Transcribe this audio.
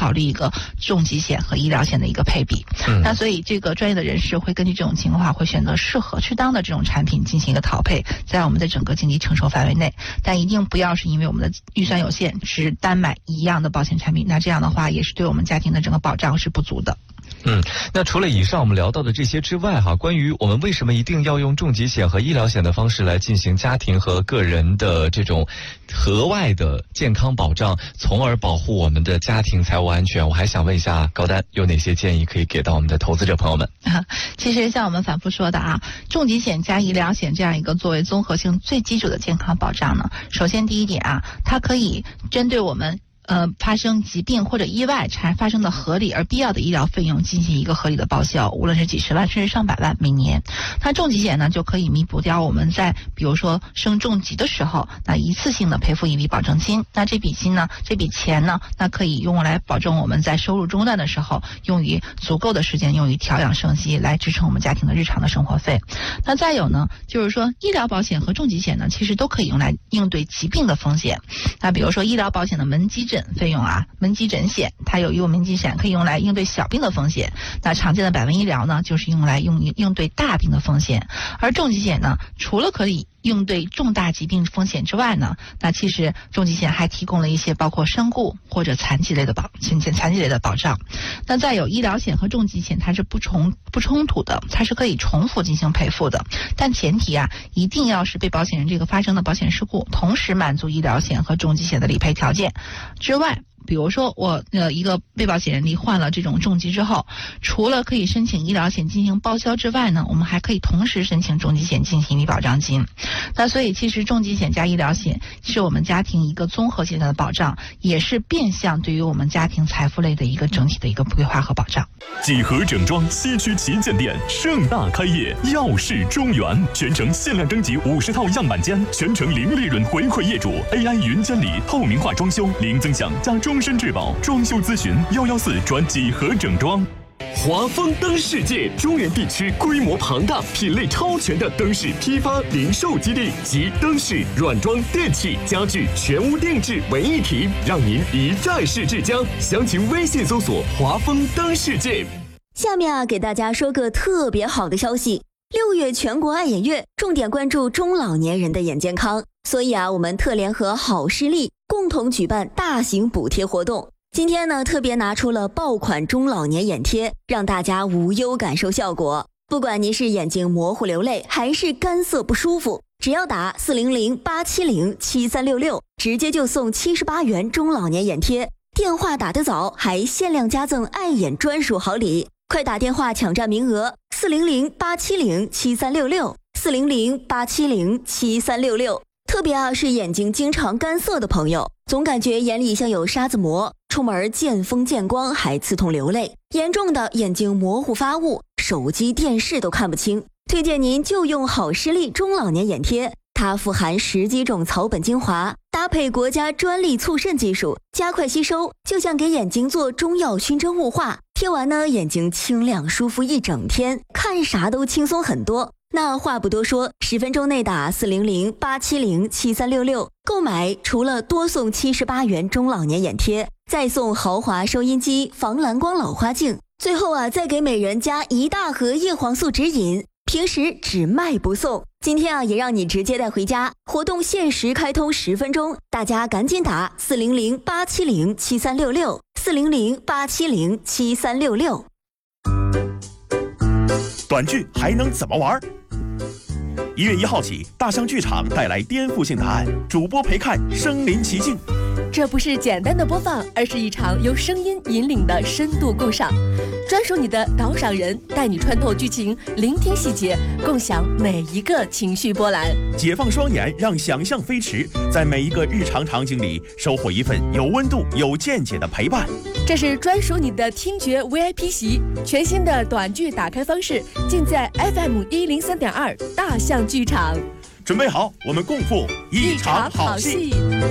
考虑一个重疾险和医疗险的一个配比。那所以这个专业的人士会根据这种情况，会选择适合适当的这种产品进行一个调配，在我们的整个经济承受范围内。但一定不要是因为我们的预算有限，只单买一样的保险产品，那这样的话也是对我们家庭的整个保障是不足的。 那除了以上我们聊到的这些之外关于我们为什么一定要用重疾险和医疗险的方式来进行家庭和个人的这种额外的健康保障，从而保护我们的家庭财务安全，我还想问一下高丹，有哪些建议可以给到我们的投资者朋友们？ 其实像我们反复说的重疾险加医疗险这样一个作为综合性最基础的健康保障呢，首先第一点它可以针对我们发生疾病或者意外发生的合理而必要的医疗费用进行一个合理的报销，无论是几十万甚至上百万每年。那重疾险呢就可以弥补掉我们在比如说生重疾的时候那一次性的赔付一笔保证金，那这笔钱呢那可以用来保证我们在收入中断的时候用于足够的时间用于调养生息，来支撑我们家庭的日常的生活费。那再有呢就是说医疗保险和重疾险呢其实都可以用来应对疾病的风险。那比如说医疗保险的门急诊费用门急诊险它有一个门急险可以用来应对小病的风险，那常见的百万医疗呢就是用来应对大病的风险。而重疾险呢除了可以应对重大疾病风险之外呢，那其实重疾险还提供了一些包括身故或者残疾类的保障。那再有医疗险和重疾险它是不冲突的，它是可以重复进行赔付的，但前提一定要是被保险人这个发生的保险事故同时满足医疗险和重疾险的理赔条件之外。比如说我一个被保险人罹患了这种重疾之后，除了可以申请医疗险进行报销之外呢，我们还可以同时申请重疾险进行一笔保障金。那所以其实重疾险加医疗险是我们家庭一个综合性的保障，也是变相对于我们家庭财富类的一个整体的一个规划和保障。 几何整装西区旗舰店盛大开业，耀世中原，全程限量征集50套样板间，全程零利润回馈业主 ，AI 云监理，透明化装修，零增享加终身质保，装修咨询114转几何整装。华丰灯世界，中原地区规模庞大、品类超全的灯饰批发零售基地，集灯饰、软装、电器、家具全屋定制为一体，让您一站式至家。详情微信搜索华丰灯世界。 下面给大家说个特别好的消息，6月全国爱眼月，重点关注中老年人的眼健康，所以我们特联合好视力共同举办大型补贴活动。今天呢，特别拿出了爆款中老年眼贴，让大家无忧感受效果。不管您是眼睛模糊流泪，还是干涩不舒服，只要打400-870-7366，直接就送78元中老年眼贴。电话打得早，还限量加赠爱眼专属好礼，快打电话抢占名额，400-870-7366，400-870-7366。特别是眼睛经常干涩的朋友，总感觉眼里像有沙子膜，出门见风见光还刺痛流泪，严重的眼睛模糊发雾，手机电视都看不清。推荐您就用好视力中老年眼贴，它富含10几种草本精华，搭配国家专利促渗技术，加快吸收，就像给眼睛做中药熏蒸雾化。贴完呢，眼睛清亮舒服一整天，看啥都轻松很多。那话不多说，10分钟内打400-870-7366，购买除了多送78元中老年眼贴，再送豪华收音机、防蓝光老花镜，最后再给每人加1大盒叶黄素指引，平时只卖不送。今天也让你直接带回家，活动限时开通10分钟，大家赶紧打400-870-7366，400-870-7366。 短剧还能怎么玩？1月1号起，大象剧场带来颠覆性答案，主播陪看身临其境。 这不是简单的播放，而是一场由声音引领的深度共赏，专属你的导赏人，带你穿透剧情，聆听细节，共享每一个情绪波澜。 解放双眼，让想象飞驰，在每一个日常场景里收获一份有温度、有见解的陪伴。 这是专属你的听觉 VIP 席，全新的短剧打开方式，尽在 FM103.2大象剧场。 准备好，我们共赴一场好戏。